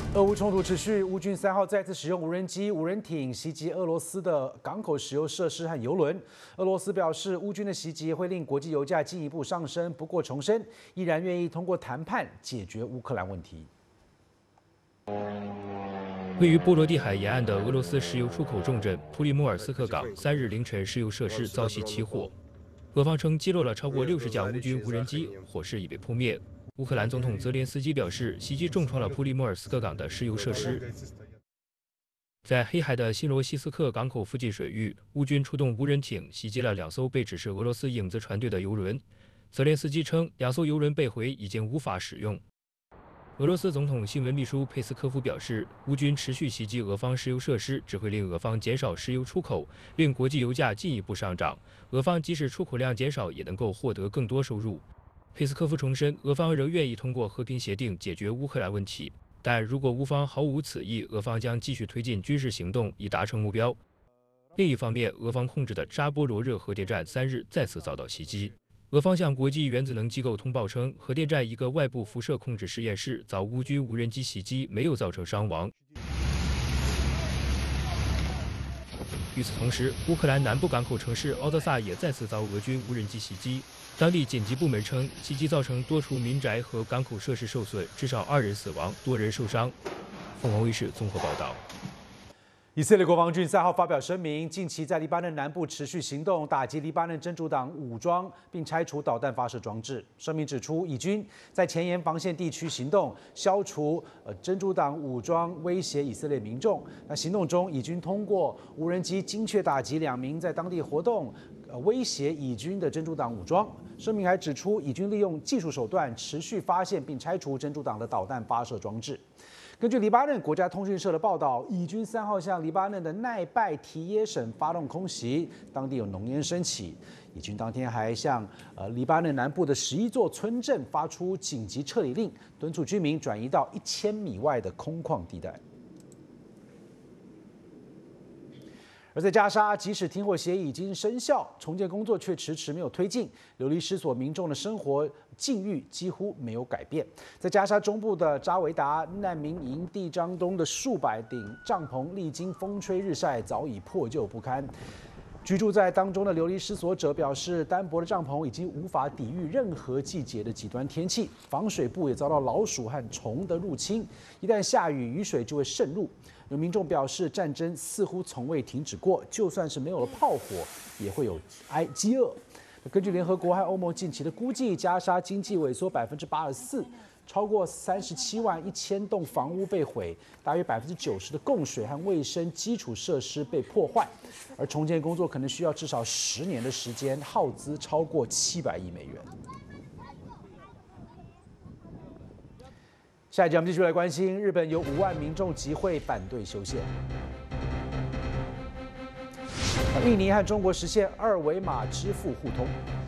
俄乌冲突持续，乌军3号再次使用无人机、无人艇袭击俄罗斯的港口石油设施和油轮。俄罗斯表示，乌军的袭击会令国际油价进一步上升，不过重申依然愿意通过谈判解决乌克兰问题。 位于波罗的海沿岸的俄罗斯石油出口重镇普里莫尔斯克港3日凌晨石油设施遭袭起火，俄方称击落了超过60架乌军无人机，火势已被扑灭。 乌克兰总统泽连斯基表示，袭击重创了普里莫尔斯克港的石油设施。在黑海的新罗西斯克港口附近水域，乌军出动无人艇袭击了2艘被指是俄罗斯影子船队的油轮。泽连斯基称，2艘油轮被毁，已经无法使用。俄罗斯总统新闻秘书佩斯科夫表示，乌军持续袭击俄方石油设施，只会令俄方减少石油出口，令国际油价进一步上涨。俄方即使出口量减少，也能够获得更多收入。 佩斯科夫重申，俄方仍愿意通过和平协定解决乌克兰问题，但如果乌方毫无此意，俄方将继续推进军事行动以达成目标。另一方面，俄方控制的扎波罗热核电站3日再次遭到袭击。俄方向国际原子能机构通报称，核电站一个外部辐射控制实验室遭乌军无人机袭击，没有造成伤亡。与此同时，乌克兰南部港口城市奥德萨也再次遭俄军无人机袭击。 当地紧急部门称，袭击造成多处民宅和港口设施受损，至少2人死亡，多人受伤。凤凰卫视综合报道。 以色列国防军3号发表声明，近期在黎巴嫩南部持续行动，打击黎巴嫩真主党武装，并拆除导弹发射装置。声明指出，以军在前沿防线地区行动，消除真主党武装威胁以色列民众。那行动中，以军通过无人机精确打击2名在当地活动。 威胁以军的真主党武装。声明还指出，以军利用技术手段持续发现并拆除真主党的导弹发射装置。根据黎巴嫩国家通讯社的报道，以军3号向黎巴嫩的奈拜提耶省发动空袭，当地有浓烟升起。以军当天还向黎巴嫩南部的11座村镇发出紧急撤离令，敦促居民转移到1000米外的空旷地带。 而在加沙，即使停火协议已经生效，重建工作却迟迟没有推进，流离失所民众的生活境遇几乎没有改变。在加沙中部的扎维达难民营地张东的数百顶帐篷，历经风吹日晒，早已破旧不堪。 居住在当中的流离失所者表示，单薄的帐篷已经无法抵御任何季节的极端天气，防水布也遭到老鼠和虫的入侵，一旦下雨，雨水就会渗入。有民众表示，战争似乎从未停止过，就算是没有了炮火，也会有饥饿。根据联合国和欧盟近期的估计，加沙经济萎缩84%。 超过37万1000栋房屋被毁，大约90%的供水和卫生基础设施被破坏，而重建工作可能需要至少10年的时间，耗资超过700亿美元。下一节我们继续来关心，日本有5万民众集会反对修宪。印尼和中国实现2维码支付互通。